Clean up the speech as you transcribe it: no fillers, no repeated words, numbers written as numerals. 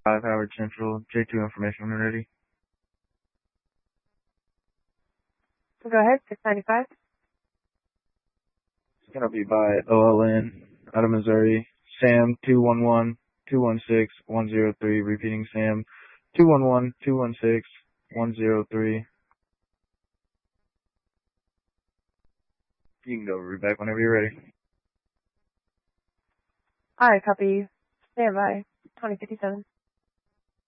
5 Howard Central, J2 information when ready. Go ahead, 695. It's going to be by OLN out of Missouri. Sam 211-216-103. Repeating Sam 211-216-103. You can go read back whenever you're ready. Alright, copy. Stand by. 2057.